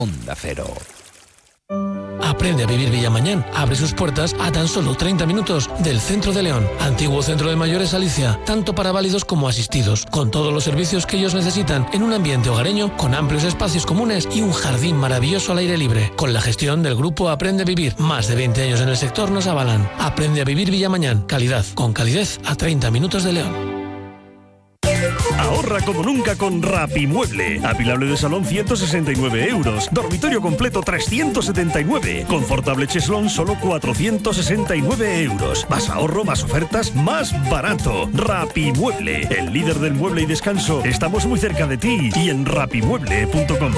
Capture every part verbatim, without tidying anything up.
Onda Cero. Aprende a vivir Villamañán. Abre sus puertas a tan solo treinta minutos del centro de León. Antiguo centro de mayores Alicia, tanto para válidos como asistidos, con todos los servicios que ellos necesitan en un ambiente hogareño, con amplios espacios comunes y un jardín maravilloso al aire libre. Con la gestión del grupo Aprende a Vivir, más de veinte años en el sector nos avalan. Aprende a vivir Villamañán. Calidad, con calidez a treinta minutos de León. Ahorra como nunca con Rapimueble. Apilable de salón ciento sesenta y nueve euros. Dormitorio completo trescientos setenta y nueve. Confortable cheslón solo cuatrocientos sesenta y nueve euros. Más ahorro, más ofertas, más barato. Rapimueble, el líder del mueble y descanso. Estamos muy cerca de ti y en rapimueble punto com.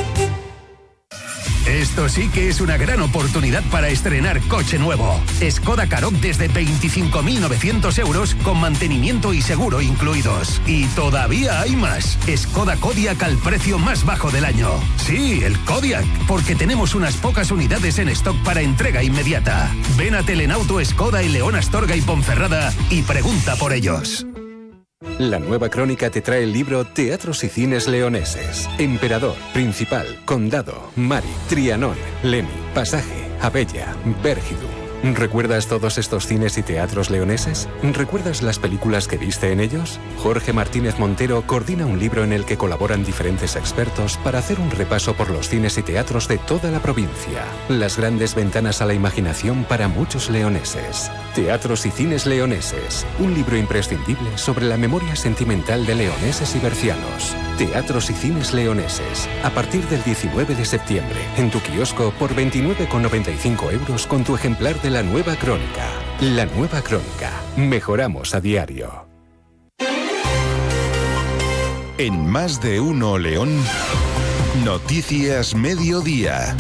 Esto sí que es una gran oportunidad para estrenar coche nuevo. Skoda Karoq desde veinticinco mil novecientos euros con mantenimiento y seguro incluidos. Y todavía hay más. Skoda Kodiaq al precio más bajo del año. Sí, el Kodiaq, porque tenemos unas pocas unidades en stock para entrega inmediata. Ven a Telenauto Skoda en León, Astorga y Ponferrada y pregunta por ellos. La Nueva Crónica te trae el libro Teatros y Cines Leoneses. Emperador, Principal, Condado, Mari, Trianón, Lemi, Pasaje, Abella, Bérgidu. ¿Recuerdas todos estos cines y teatros leoneses? ¿Recuerdas las películas que viste en ellos? Jorge Martínez Montero coordina un libro en el que colaboran diferentes expertos para hacer un repaso por los cines y teatros de toda la provincia. Las grandes ventanas a la imaginación para muchos leoneses. Teatros y Cines Leoneses. Un libro imprescindible sobre la memoria sentimental de leoneses y bercianos. Teatros y Cines Leoneses. A partir del diecinueve de septiembre. En tu kiosco por veintinueve con noventa y cinco euros con tu ejemplar de La Nueva Crónica. La Nueva Crónica. Mejoramos a diario. En Más de Uno León, Noticias Mediodía.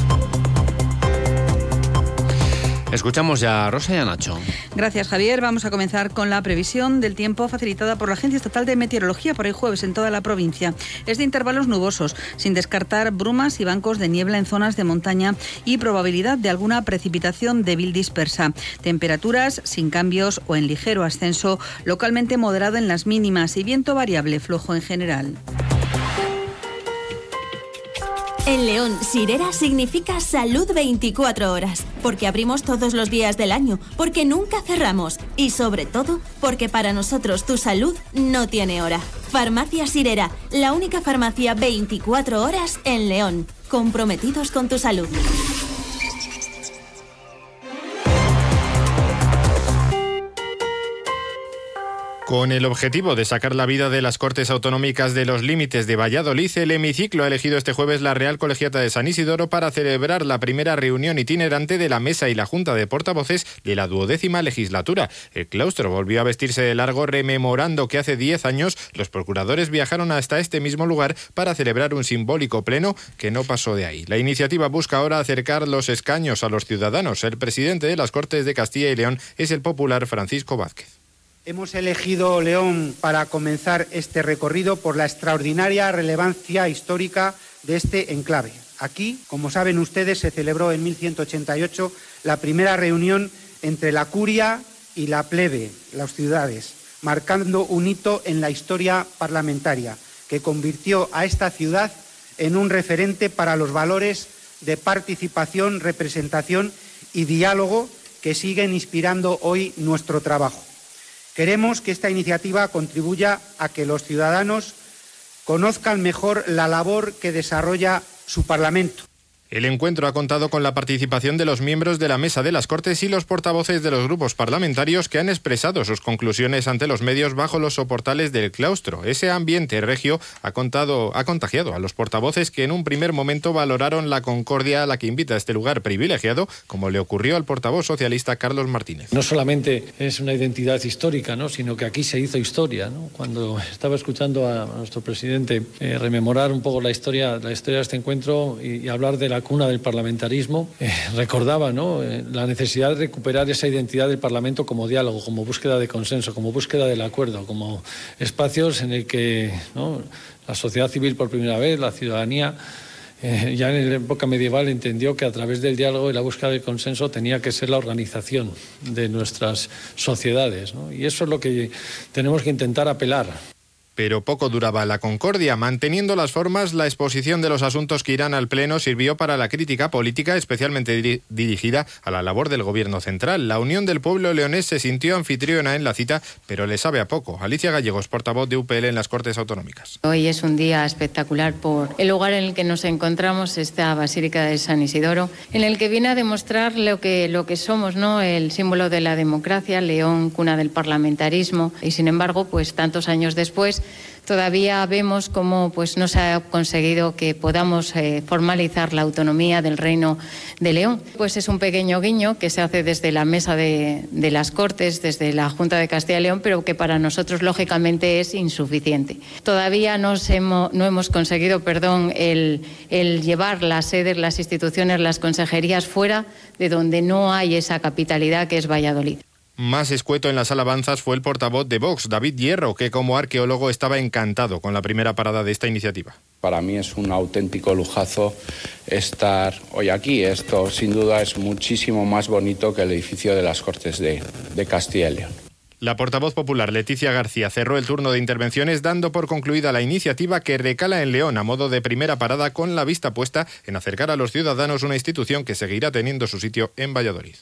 Escuchamos ya a Rosa y a Nacho. Gracias, Javier. Vamos a comenzar con la previsión del tiempo facilitada por la Agencia Estatal de Meteorología para el jueves en toda la provincia. Es de intervalos nubosos, sin descartar brumas y bancos de niebla en zonas de montaña y probabilidad de alguna precipitación débil dispersa. Temperaturas sin cambios o en ligero ascenso, localmente moderado en las mínimas y viento variable flojo en general. En León, Sirera significa salud veinticuatro horas, porque abrimos todos los días del año, porque nunca cerramos y sobre todo, porque para nosotros tu salud no tiene hora. Farmacia Sirera, la única farmacia veinticuatro horas en León, comprometidos con tu salud. Con el objetivo de sacar la vida de las Cortes Autonómicas de los límites de Valladolid, el hemiciclo ha elegido este jueves la Real Colegiata de San Isidoro para celebrar la primera reunión itinerante de la Mesa y la Junta de Portavoces de la duodécima legislatura. El claustro volvió a vestirse de largo rememorando que hace diez años los procuradores viajaron hasta este mismo lugar para celebrar un simbólico pleno que no pasó de ahí. La iniciativa busca ahora acercar los escaños a los ciudadanos. El presidente de las Cortes de Castilla y León es el popular Francisco Vázquez. Hemos elegido León para comenzar este recorrido por la extraordinaria relevancia histórica de este enclave. Aquí, como saben ustedes, se celebró en mil ciento ochenta y ocho la primera reunión entre la curia y la plebe, las ciudades, marcando un hito en la historia parlamentaria que convirtió a esta ciudad en un referente para los valores de participación, representación y diálogo que siguen inspirando hoy nuestro trabajo. Queremos que esta iniciativa contribuya a que los ciudadanos conozcan mejor la labor que desarrolla su Parlamento. El encuentro ha contado con la participación de los miembros de la Mesa de las Cortes y los portavoces de los grupos parlamentarios que han expresado sus conclusiones ante los medios bajo los soportales del claustro. Ese ambiente regio ha, contado, ha contagiado a los portavoces que en un primer momento valoraron la concordia a la que invita a este lugar privilegiado, como le ocurrió al portavoz socialista Carlos Martínez. No solamente es una identidad histórica, ¿no?, sino que aquí se hizo historia, ¿no? Cuando estaba escuchando a nuestro presidente eh, rememorar un poco la historia, la historia de este encuentro y, y hablar de la cuna del parlamentarismo, eh, recordaba, ¿no?, eh, la necesidad de recuperar esa identidad del Parlamento como diálogo, como búsqueda de consenso, como búsqueda del acuerdo, como espacios en el que, ¿no?, la sociedad civil por primera vez, la ciudadanía, eh, ya en la época medieval entendió que a través del diálogo y la búsqueda del consenso tenía que ser la organización de nuestras sociedades, ¿no? Y eso es lo que tenemos que intentar apelar. Pero poco duraba la concordia. Manteniendo las formas, la exposición de los asuntos que irán al Pleno sirvió para la crítica política, especialmente diri- dirigida a la labor del Gobierno central. La Unión del Pueblo leonés se sintió anfitriona en la cita, pero le sabe a poco. Alicia Gallegos, portavoz de U P L en las Cortes Autonómicas. Hoy es un día espectacular por el lugar en el que nos encontramos, esta Basílica de San Isidoro, en el que viene a demostrar lo que, lo que somos, ¿no? El símbolo de la democracia, León, cuna del parlamentarismo, y sin embargo, pues tantos años después, todavía vemos cómo pues, no se ha conseguido que podamos eh, formalizar la autonomía del Reino de León. Pues es un pequeño guiño que se hace desde la mesa de, de las Cortes, desde la Junta de Castilla y León, pero que para nosotros lógicamente es insuficiente. Todavía no hemos, no hemos conseguido perdón, el, el llevar las sedes, las instituciones, las consejerías fuera de donde no hay esa capitalidad que es Valladolid. Más escueto en las alabanzas fue el portavoz de Vox, David Hierro, que como arqueólogo estaba encantado con la primera parada de esta iniciativa. Para mí es un auténtico lujazo estar hoy aquí. Esto sin duda es muchísimo más bonito que el edificio de las Cortes de, de Castilla y León. La portavoz popular Leticia García cerró el turno de intervenciones dando por concluida la iniciativa que recala en León a modo de primera parada, con la vista puesta en acercar a los ciudadanos una institución que seguirá teniendo su sitio en Valladolid.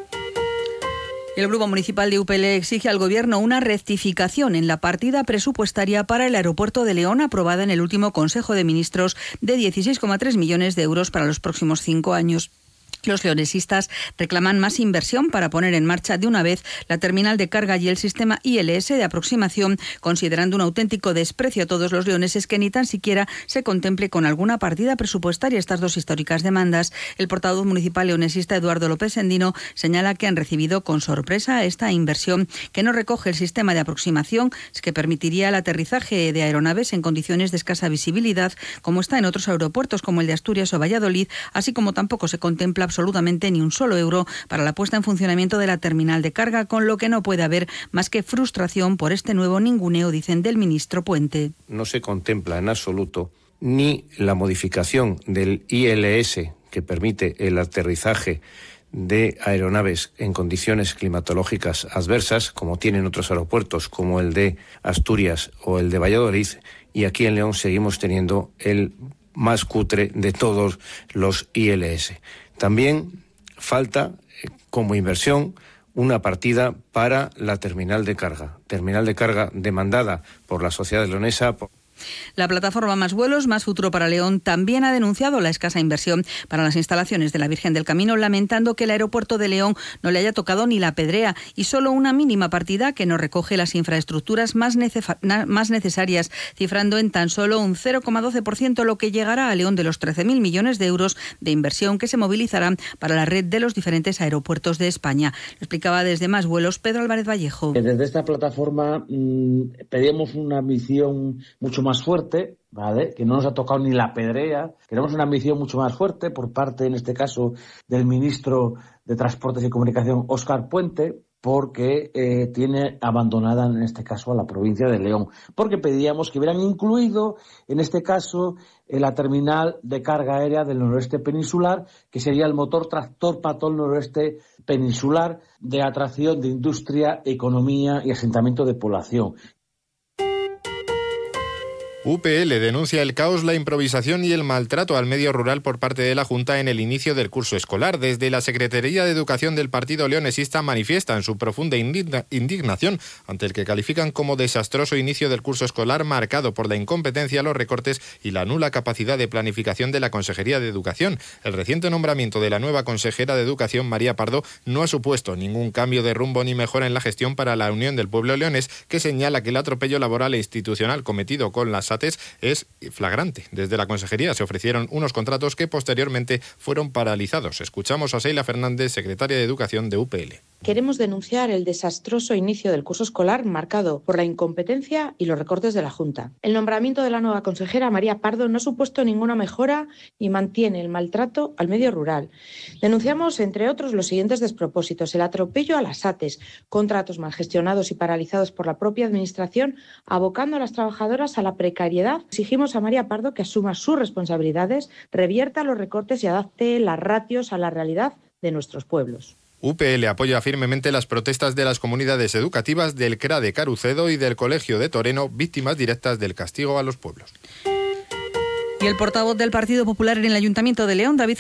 El Grupo Municipal de U P L exige al Gobierno una rectificación en la partida presupuestaria para el aeropuerto de León, aprobada en el último Consejo de Ministros, de dieciséis coma tres millones de euros para los próximos cinco años. Los leonesistas reclaman más inversión para poner en marcha de una vez la terminal de carga y el sistema I L S de aproximación, considerando un auténtico desprecio a todos los leoneses que ni tan siquiera se contemple con alguna partida presupuestaria estas dos históricas demandas. El portavoz municipal leonesista Eduardo López Endino señala que han recibido con sorpresa esta inversión, que no recoge el sistema de aproximación que permitiría el aterrizaje de aeronaves en condiciones de escasa visibilidad, como está en otros aeropuertos como el de Asturias o Valladolid, así como tampoco se contempla absolutamente ni un solo euro para la puesta en funcionamiento de la terminal de carga, con lo que no puede haber más que frustración por este nuevo ninguneo, dicen del ministro Puente. No se contempla en absoluto ni la modificación del I L S que permite el aterrizaje de aeronaves en condiciones climatológicas adversas, como tienen otros aeropuertos como el de Asturias o el de Valladolid, y aquí en León seguimos teniendo el más cutre de todos los I L S. También falta, como inversión, una partida para la terminal de carga. Terminal de carga demandada por la sociedad leonesa. La plataforma Más Vuelos, Más Futuro para León también ha denunciado la escasa inversión para las instalaciones de la Virgen del Camino, lamentando que el aeropuerto de León no le haya tocado ni la pedrea y solo una mínima partida que no recoge las infraestructuras más, necefa- más necesarias, cifrando en tan solo un cero coma doce por ciento lo que llegará a León de los trece mil millones de euros de inversión que se movilizarán para la red de los diferentes aeropuertos de España. Lo explicaba desde Más Vuelos Pedro Álvarez Vallejo. Desde esta plataforma mmm, pedimos una ambición mucho más fuerte, ¿vale? Que no nos ha tocado ni la pedrea. Queremos una ambición mucho más fuerte por parte, en este caso, del ministro de Transportes y Comunicación, Óscar Puente, porque eh, tiene abandonada, en este caso, a la provincia de León. Porque pedíamos que hubieran incluido, en este caso, en la terminal de carga aérea del noroeste peninsular, que sería el motor tractor para todo el noroeste peninsular de atracción de industria, economía y asentamiento de población. U P L denuncia el caos, la improvisación y el maltrato al medio rural por parte de la Junta en el inicio del curso escolar. Desde la Secretaría de Educación del Partido Leonesista manifiestan su profunda indigna- indignación ante el que califican como desastroso inicio del curso escolar, marcado por la incompetencia, los recortes y la nula capacidad de planificación de la Consejería de Educación. El reciente nombramiento de la nueva consejera de Educación, María Pardo, no ha supuesto ningún cambio de rumbo ni mejora en la gestión para la Unión del Pueblo Leonés, que señala que el atropello laboral e institucional cometido con las es flagrante. Desde la Consejería se ofrecieron unos contratos que posteriormente fueron paralizados. Escuchamos a Seila Fernández, secretaria de Educación de U P L. Queremos denunciar el desastroso inicio del curso escolar marcado por la incompetencia y los recortes de la Junta. El nombramiento de la nueva consejera, María Pardo, no ha supuesto ninguna mejora y mantiene el maltrato al medio rural. Denunciamos, entre otros, los siguientes despropósitos: el atropello a las A T E S, contratos mal gestionados y paralizados por la propia Administración, abocando a las trabajadoras a la precariedad. Exigimos a María Pardo que asuma sus responsabilidades, revierta los recortes y adapte las ratios a la realidad de nuestros pueblos. U P L apoya firmemente las protestas de las comunidades educativas del C R A de Carucedo y del Colegio de Toreno, víctimas directas del castigo a los pueblos. Y el portavoz del Partido Popular en el Ayuntamiento de León, David